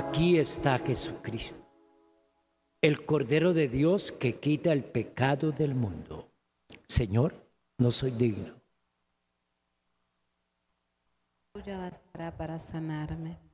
Aquí está Jesucristo, el Cordero de Dios que quita el pecado del mundo. Señor, no soy digno. Tuya bastará para sanarme.